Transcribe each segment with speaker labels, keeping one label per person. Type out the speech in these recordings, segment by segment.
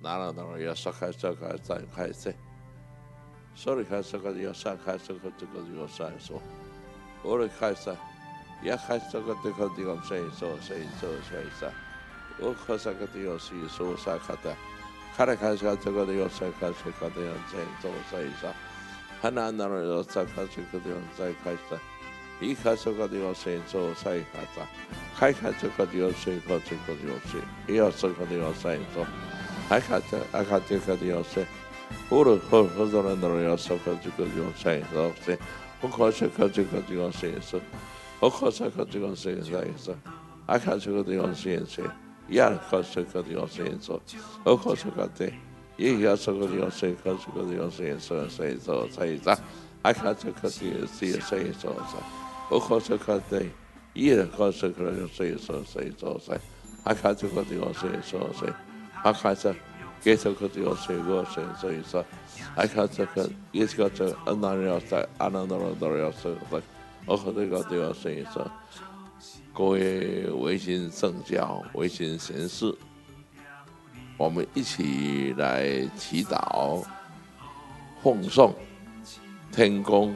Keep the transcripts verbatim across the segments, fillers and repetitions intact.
Speaker 1: 拿了那要烧开烧开再开始，手里开始个要散开这个这个要散说，我里开始也开始个这个地方谁说谁说谁说，我开始个地方是说啥看的，看来开始这个地方谁开始个地方谁做谁说，还拿那要再开始个地方再开始。一开始个地方先做晒开始，开开这个地方先做这个地方先，也要这个地方先做，还开始还开这个地方先，我了好好多人都要这个这个地方先做先，我开始个这个地方先做，我开始个这个先先做，还开这个地方先先，也开始个地方先做，我开始个的，也要这个地方先开这个地方先做先做先做，还开这个地方先先做做。我开始看的，也开始可能谁说谁做谁，还开始个地方谁说谁，还开始给这个地方谁个谁所以说，还开始个也是个这安那人要在安那那人都要说的，我和这个地方谁说，各位维新圣教、维新贤士，我们一起来祈祷、奉送、天公。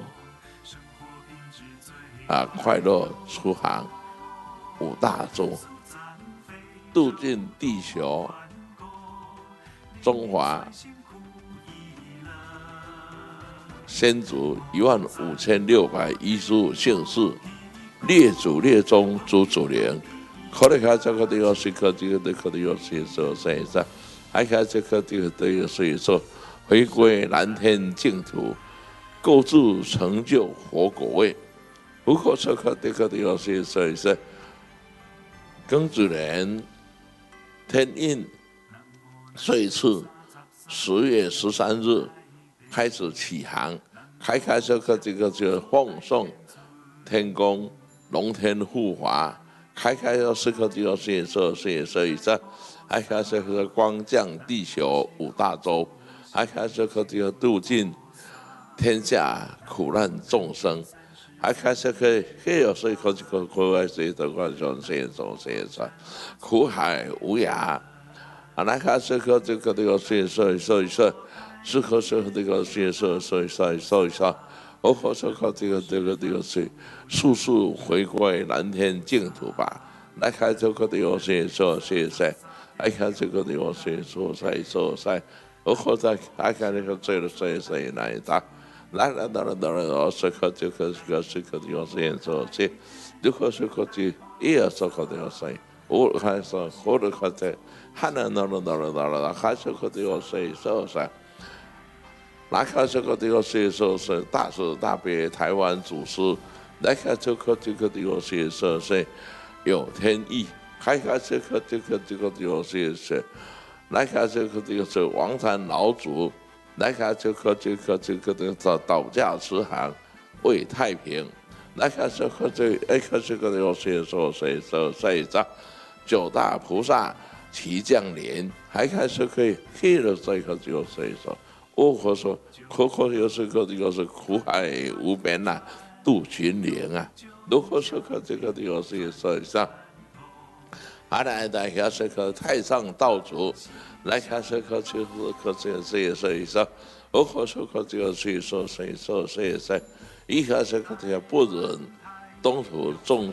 Speaker 1: 啊，快乐出航，五大洲，度尽地球，中华先祖一万五千六百一十五姓氏，列祖列宗诸祖灵。可能看这个地方是个这个这个地方是说谁说，还看这个这个这个是说回归蓝天净土，构筑成就佛果位。不过这个这个地方是说是庚子年天印岁次十月十三日开始起航，开开这个这个就奉送天公龙天护法，开开这个地方是说是说一下，还开这个光降地球五大洲，还开这个地方度尽天下苦难众生。还开始可以，还有所以可可可外谁的观众谁种谁说，苦海无涯，啊，那开始可这个这个谁说说说，是可是这个谁说说说说说，我可是可这个这个这个谁，速速回归蓝天净土吧。来看这个这个谁说谁说，来看这个这个谁说谁说谁，我可在来看那个这个谁谁来打。来来来来来来，时刻这个这个时刻的要是演说些，如果时刻的也要时刻的要说，我还说或者可在还能那那那那那，还时刻的要说说说，那看时刻的要说说说，大慈大悲台湾祖师，来看这个这个的要说说说，有天意，还看这个这个这个的要说说，来看这个这个是王禅老祖。来看这个这个这个的道道家慈航为太平，来看这个这哎看这个有谁说谁说谁说九大菩萨齐降临，还看这个黑了这个就谁说，我可说可可有这个这个是苦海无边呐，度群灵啊，如果说个这个有谁说上。还来来看这个太上道主，来看这个就是可这这这一说，我可说可这个谁说谁说谁说，一看这个这个不忍东土众。